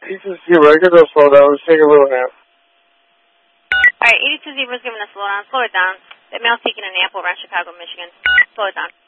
82 Zebra, give it a slow down. Let's take a little nap. Alright, 82 Zebra's giving a slow down. Slow it down. The male's taking a nap over in Chicago, Michigan. Slow it down.